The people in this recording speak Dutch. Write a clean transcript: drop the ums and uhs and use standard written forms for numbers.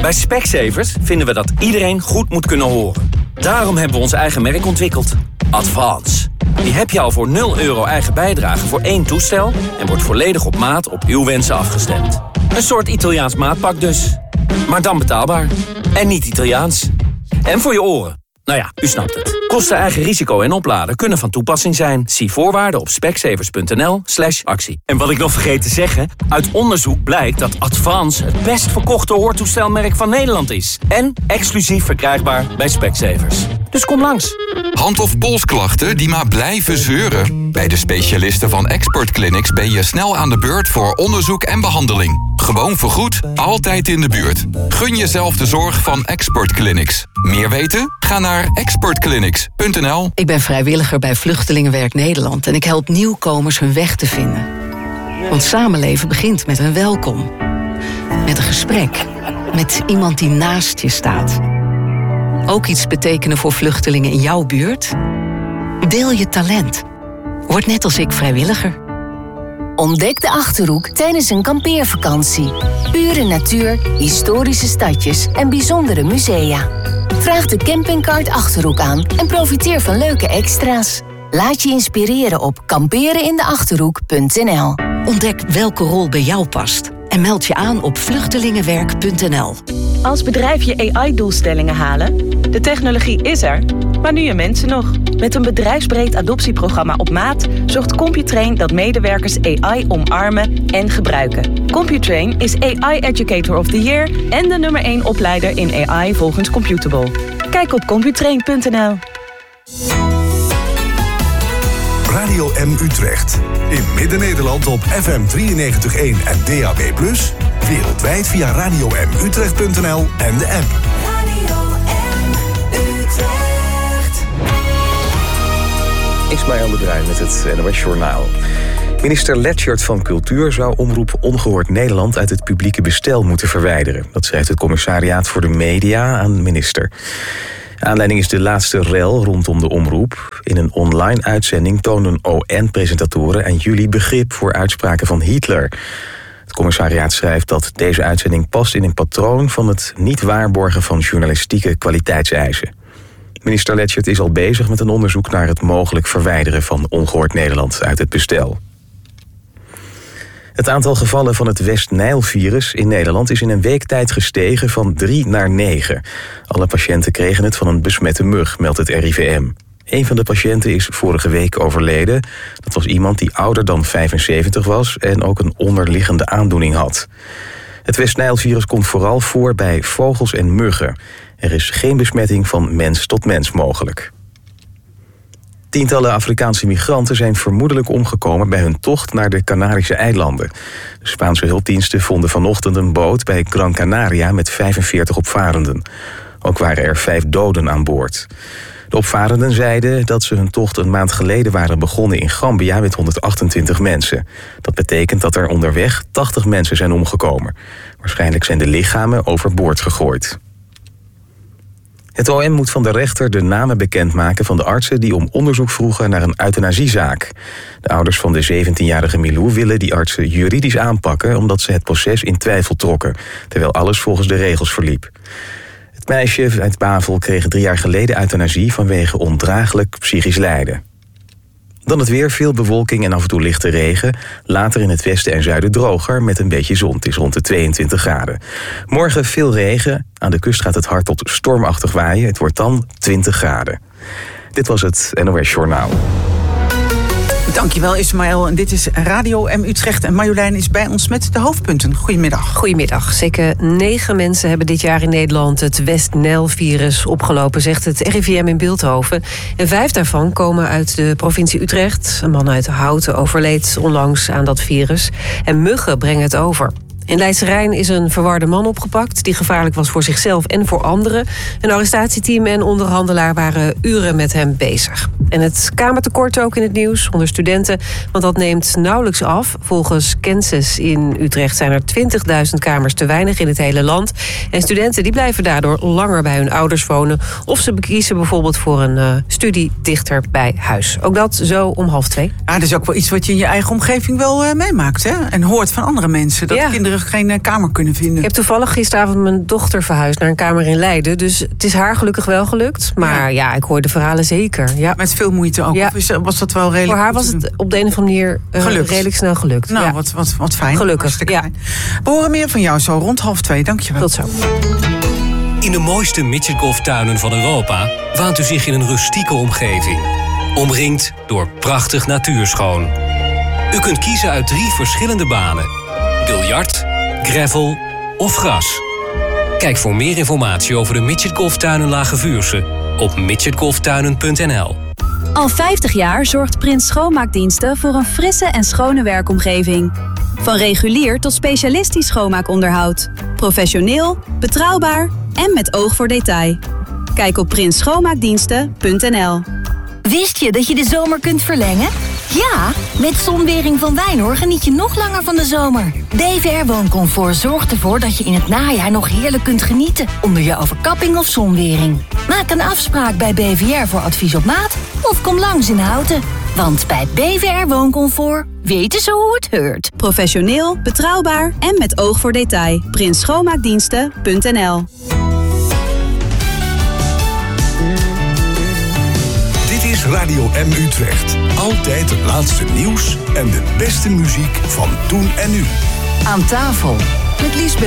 Bij Specsavers vinden we dat iedereen goed moet kunnen horen. Daarom hebben we ons eigen merk ontwikkeld. Advance. Die heb je al voor €0 eigen bijdrage voor 1 toestel... en wordt volledig op maat op uw wensen afgestemd. Een soort Italiaans maatpak dus. Maar dan betaalbaar. En niet Italiaans. En voor je oren. Nou ja, u snapt het. Kosten, eigen risico en opladen kunnen van toepassing zijn. Zie voorwaarden op specsavers.nl/actie. En wat ik nog vergeet te zeggen... uit onderzoek blijkt dat Advance het best verkochte hoortoestelmerk van Nederland is. En exclusief verkrijgbaar bij Specsavers. Dus kom langs. Hand- of polsklachten die maar blijven zeuren? Bij de specialisten van Expert Clinics ben je snel aan de beurt voor onderzoek en behandeling. Gewoon vergoed, altijd in de buurt. Gun jezelf de zorg van Expert Clinics. Meer weten? Ga naar expertclinics.nl. Ik ben vrijwilliger bij Vluchtelingenwerk Nederland en ik help nieuwkomers hun weg te vinden. Want samenleven begint met een welkom. Met een gesprek. Met iemand die naast je staat. Ook iets betekenen voor vluchtelingen in jouw buurt? Deel je talent. Word net als ik vrijwilliger. Ontdek de Achterhoek tijdens een kampeervakantie. Pure natuur, historische stadjes en bijzondere musea. Vraag de campingkaart Achterhoek aan en profiteer van leuke extra's. Laat je inspireren op kamperenindeachterhoek.nl. Ontdek welke rol bij jou past. En meld je aan op vluchtelingenwerk.nl. Als bedrijf je AI-doelstellingen halen? De technologie is er, maar nu je mensen nog. Met een bedrijfsbreed adoptieprogramma op maat zorgt Computrain dat medewerkers AI omarmen en gebruiken. Computrain is AI Educator of the Year en de nummer 1 opleider in AI volgens Computable. Kijk op computrain.nl. Radio M Utrecht. In Midden-Nederland op FM 93.1 en DAB+. Wereldwijd via radiomutrecht.nl en de app. Radio M Utrecht. Ismaël de Bruin met het NOS Journaal. Minister Letchert van Cultuur zou Omroep Ongehoord Nederland uit het publieke bestel moeten verwijderen. Dat schrijft het Commissariaat voor de Media aan de minister. Aanleiding is de laatste rel rondom de omroep. In een online uitzending toonden ON-presentatoren eind juli begrip voor uitspraken van Hitler. Het commissariaat schrijft dat deze uitzending past in een patroon van het niet waarborgen van journalistieke kwaliteitseisen. Minister Letchert is al bezig met een onderzoek naar het mogelijk verwijderen van Ongehoord Nederland uit het bestel. Het aantal gevallen van het West-Nijl-virus in Nederland is in een week tijd gestegen van 3 naar 9. Alle patiënten kregen het van een besmette mug, meldt het RIVM. Een van de patiënten is vorige week overleden. Dat was iemand die ouder dan 75 was en ook een onderliggende aandoening had. Het West-Nijl-virus komt vooral voor bij vogels en muggen. Er is geen besmetting van mens tot mens mogelijk. Tientallen Afrikaanse migranten zijn vermoedelijk omgekomen bij hun tocht naar de Canarische eilanden. De Spaanse hulpdiensten vonden vanochtend een boot bij Gran Canaria met 45 opvarenden. Ook waren er 5 doden aan boord. De opvarenden zeiden dat ze hun tocht een maand geleden waren begonnen in Gambia met 128 mensen. Dat betekent dat er onderweg 80 mensen zijn omgekomen. Waarschijnlijk zijn de lichamen overboord gegooid. Het OM moet van de rechter de namen bekendmaken van de artsen die om onderzoek vroegen naar een euthanasiezaak. De ouders van de 17-jarige Milou willen die artsen juridisch aanpakken omdat ze het proces in twijfel trokken, terwijl alles volgens de regels verliep. Het meisje uit Bavel kreeg 3 jaar geleden euthanasie vanwege ondraaglijk psychisch lijden. Dan het weer, veel bewolking en af en toe lichte regen. Later in het westen en zuiden droger met een beetje zon. Het is rond de 22 graden. Morgen veel regen. Aan de kust gaat het hard tot stormachtig waaien. Het wordt dan 20 graden. Dit was het NOS Journaal. Dankjewel Ismaël. En dit is Radio M Utrecht. En Marjolein is bij ons met de hoofdpunten. Goedemiddag. Goedemiddag. Zeker 9 mensen hebben dit jaar in Nederland het West-Nijl-virus opgelopen, zegt het RIVM in Bilthoven. En 5 daarvan komen uit de provincie Utrecht. Een man uit Houten overleed onlangs aan dat virus. En muggen brengen het over. In Leidse Rijn is een verwarde man opgepakt die gevaarlijk was voor zichzelf en voor anderen. Een arrestatieteam en onderhandelaar waren uren met hem bezig. En het kamertekort ook in het nieuws onder studenten. Want dat neemt nauwelijks af. Volgens Census in Utrecht zijn er 20.000 kamers te weinig in het hele land. En studenten die blijven daardoor langer bij hun ouders wonen. Of ze kiezen bijvoorbeeld voor een studie dichter bij huis. Ook dat zo om 1:30. Ah, dat is ook wel iets wat je in je eigen omgeving wel meemaakt, hè? En hoort van andere mensen. Dat kinderen geen kamer kunnen vinden. Ik heb toevallig gisteravond mijn dochter verhuisd naar een kamer in Leiden. Dus het is haar gelukkig wel gelukt. Maar ja, ik hoor de verhalen zeker. Ja. Met veel moeite ook. Ja. Of was dat wel redelijk? Voor haar was het op de een of andere manier redelijk snel gelukt. Nou, ja. wat fijn. Gelukkig, ja. Fijn. We horen meer van jou zo rond 1:30. Dankjewel. Tot zo. In de mooiste midgetgolftuinen van Europa waant u zich in een rustieke omgeving. Omringd door prachtig natuurschoon. U kunt kiezen uit 3 verschillende banen. Biljart, gravel of gras. Kijk voor meer informatie over de midgetgolftuinen Lage Vuursche op midgetgolftuinen.nl. Al 50 jaar zorgt Prins Schoonmaakdiensten voor een frisse en schone werkomgeving. Van regulier tot specialistisch schoonmaakonderhoud. Professioneel, betrouwbaar en met oog voor detail. Kijk op prinsschoonmaakdiensten.nl. Wist je dat je de zomer kunt verlengen? Ja, met Zonwering van Wijnhoor geniet je nog langer van de zomer. BVR Wooncomfort zorgt ervoor dat je in het najaar nog heerlijk kunt genieten onder je overkapping of zonwering. Maak een afspraak bij BVR voor advies op maat of kom langs in Houten. Want bij BVR Wooncomfort weten ze hoe het heurt. Professioneel, betrouwbaar en met oog voor detail. prinsschoonmaakdiensten.nl. Dit is Radio M Utrecht. Altijd het laatste nieuws en de beste muziek van toen en nu. Aan tafel met Liesbeth